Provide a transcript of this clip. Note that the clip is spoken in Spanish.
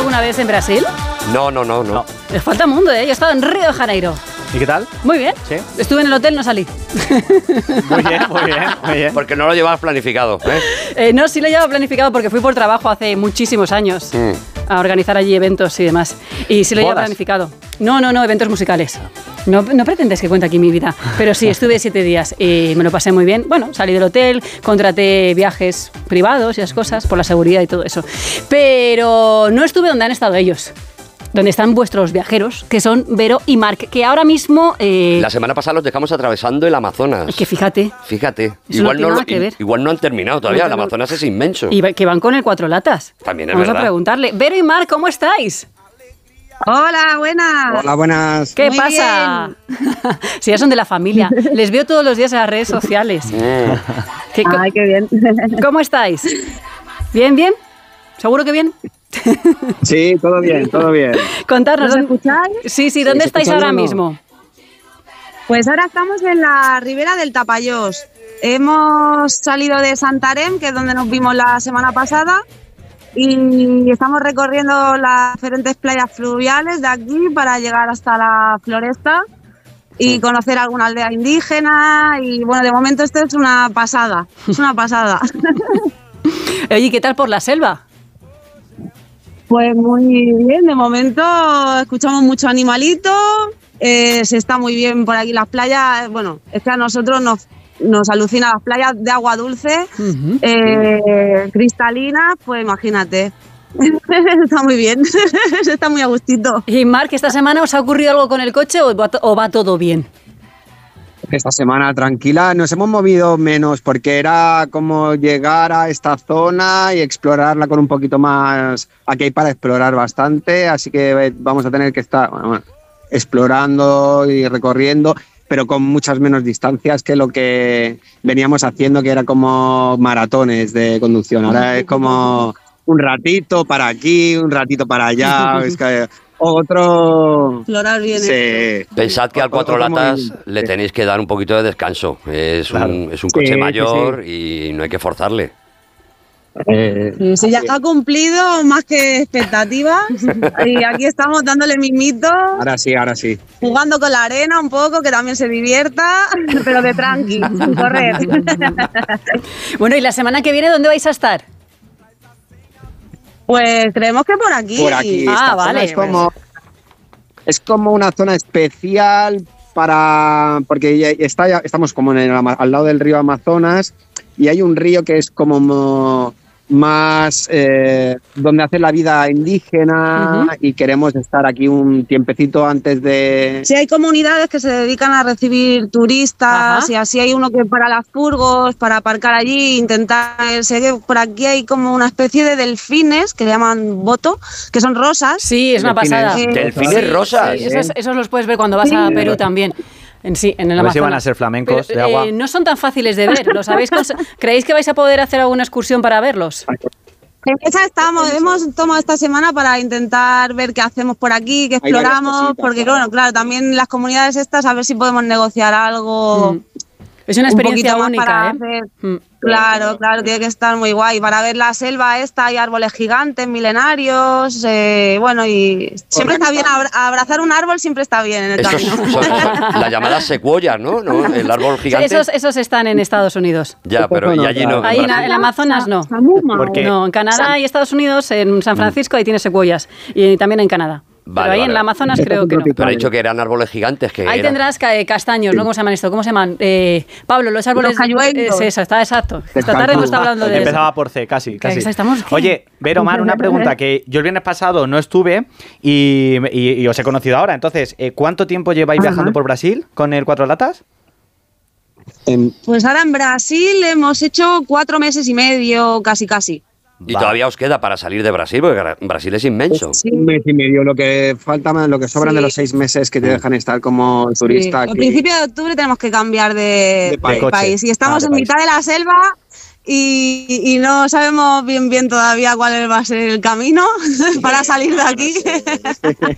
alguna vez en Brasil? No. Les falta mundo, ¿eh? Yo he estado en Río de Janeiro. ¿Y qué tal? Muy bien. ¿Sí? Estuve en el hotel, no salí. Muy bien. Porque no lo llevas planificado, ¿eh? No, sí lo llevaba planificado porque fui por trabajo hace muchísimos años a organizar allí eventos y demás. Y sí lo llevaba planificado. No, eventos musicales. No pretendes que cuente aquí mi vida, pero sí, estuve 7 días y me lo pasé muy bien. Bueno, salí del hotel, contraté viajes privados y esas cosas por la seguridad y todo eso. Pero no estuve donde han estado ellos. Donde están vuestros viajeros, que son Vero y Marc, que ahora mismo... La semana pasada los dejamos atravesando el Amazonas. Es que fíjate. Igual no han terminado todavía, el Amazonas es inmenso. Y que van con el 4 latas. También es Vamos verdad. a preguntarle. Vero y Marc, ¿cómo estáis? Hola, buenas. Hola, buenas. ¿Qué Muy pasa? Si ya son de la familia. Les veo todos los días en las redes sociales. Ay, qué bien. ¿Cómo estáis? ¿Bien? ¿Seguro que bien? Sí, todo bien. Contarnos. ¿Nos escucháis? Sí, ¿dónde estáis ahora mismo? Pues ahora estamos en la ribera del Tapallós. Hemos salido de Santarém, que es donde nos vimos la semana pasada, y estamos recorriendo las diferentes playas fluviales de aquí para llegar hasta la Floresta y conocer alguna aldea indígena. Y bueno, de momento esto es una pasada. Oye, ¿qué tal por la selva? Pues muy bien, de momento escuchamos mucho animalito, se está muy bien por aquí las playas. Bueno, es que a nosotros nos alucina las playas de agua dulce, cristalinas, pues imagínate. Está muy bien, se está muy a gustito. Y Marc, ¿esta semana os ha ocurrido algo con el coche o va todo bien? Esta semana tranquila, nos hemos movido menos porque era como llegar a esta zona y explorarla con un poquito más. Aquí hay para explorar bastante, así que vamos a tener que estar explorando y recorriendo, pero con muchas menos distancias que lo que veníamos haciendo, que era como maratones de conducción. Ahora es como un ratito para aquí, un ratito para allá. Es que otro... Explorar bien. Sí. Pensad que al 4 latas le tenéis que dar un poquito de descanso. Es un coche mayor y no hay que forzarle. Sí, ya ha cumplido más que expectativas y aquí estamos dándole mimito. Ahora sí. Jugando con la arena un poco, que también se divierta, pero de tranqui, sin correr. Bueno, ¿y la semana que viene dónde vais a estar? Pues creemos que por aquí. Por aquí. Ah, vale. Es como una zona especial porque estamos como al lado del río Amazonas y hay un río que es como más donde hace la vida indígena y queremos estar aquí un tiempecito antes de... Sí, hay comunidades que se dedican a recibir turistas. Y así hay uno que para las furgos, para aparcar allí, intentar... Sé que por aquí hay como una especie de delfines que le llaman boto, que son rosas. Sí, es una pasada. ¿Delfines rosas? Sí, esos los puedes ver cuando vas a Perú también. En el Amazonas. A ver si van a ser flamencos de agua. No son tan fáciles de ver, ¿lo sabéis? ¿Creéis que vais a poder hacer alguna excursión para verlos? En esa estamos, hemos tomado esta semana para intentar ver qué hacemos por aquí, qué exploramos, porque claro, también las comunidades estas, a ver si podemos negociar algo. Es una experiencia única, Claro, tiene que estar muy guay. Para ver la selva esta, hay árboles gigantes, milenarios, bueno, y siempre está bien, abrazar un árbol siempre está bien en el camino. Son las llamadas secuoyas, ¿no? El árbol gigante. Esos están en Estados Unidos. Ya, pero y allí no. Ahí en el Amazonas no. No, en Canadá y Estados Unidos, en San Francisco, ahí tiene secuoyas. Y también en Canadá. Pero ahí en el Amazonas creo que no. Pero ha dicho que eran árboles gigantes. Ahí tendrás castaños, ¿no? ¿Cómo se llaman esto? ¿Cómo se llaman? Pablo, los árboles... Está exacto. Esta tarde hemos estado hablando de eso. Empezaba por C, casi. Estamos... Oye, Vero, Mar, una pregunta, que yo el viernes pasado no estuve y os he conocido ahora. Entonces, ¿cuánto tiempo lleváis viajando por Brasil con el 4 latas? Pues ahora en Brasil hemos hecho 4 meses y medio, casi. Y todavía os queda para salir de Brasil, porque Brasil es inmenso. Sí. 1 mes y medio, lo que falta, lo que sobran de los 6 meses que te dejan estar como turista. Sí. A principios de octubre tenemos que cambiar de país. Y estamos en mitad de la selva y no sabemos bien todavía cuál va a ser el camino para salir de aquí.